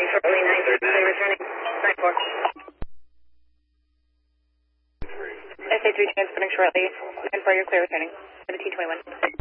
transporting shortly, 9-3 returning, 9-4. SA3 transporting shortly, 9-4, you're clear returning, 1721.